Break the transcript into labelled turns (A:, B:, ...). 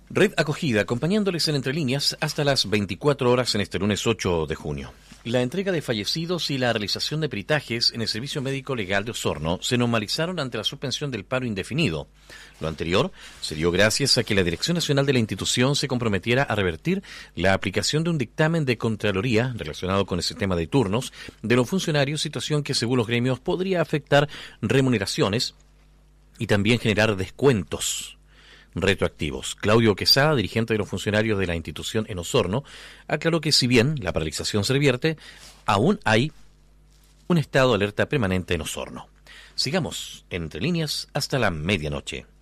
A: Red Acogida, acompañándoles en Entre Líneas hasta las 24 horas en este lunes 8 de junio. La entrega de fallecidos y la realización de peritajes en el Servicio Médico Legal de Osorno se normalizaron ante la suspensión del paro indefinido. Lo anterior se dio gracias a que la Dirección Nacional de la institución se comprometiera a revertir la aplicación de un dictamen de Contraloría relacionado con el sistema de turnos de los funcionarios, situación que según los gremios podría afectar remuneraciones y también generar descuentos retroactivos. Claudio Quesada, dirigente de los funcionarios de la institución en Osorno, aclaró que si bien la paralización se revierte, aún hay un estado de alerta permanente en Osorno. Sigamos Entre Líneas hasta la medianoche.